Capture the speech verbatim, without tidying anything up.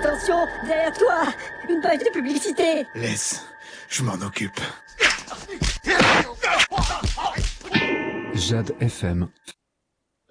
Attention, derrière toi, une page de publicité. Laisse, je m'en occupe. Jade F M.